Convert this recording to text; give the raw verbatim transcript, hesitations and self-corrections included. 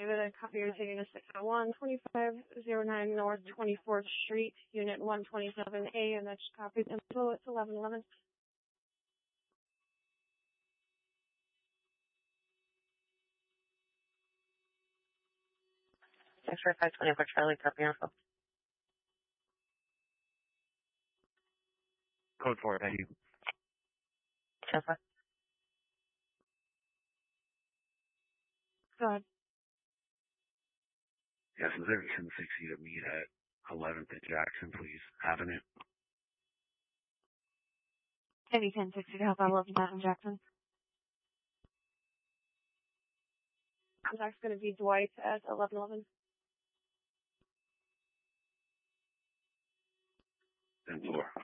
David, I copy you're taking a six oh one, twenty-five oh nine North twenty-fourth Street, Unit one twenty-seven A, and that's copied info. It's eleven eleven. X-ray five twenty-four Charlie, copy info. Code four, thank you. ten four. Go ahead. Yes, is there ten sixty to meet at eleventh and Jackson, please? Avenue. Heavy ten sixty to help out eleventh and Jackson. Contact's going to be Dwight at eleven eleven. ten four.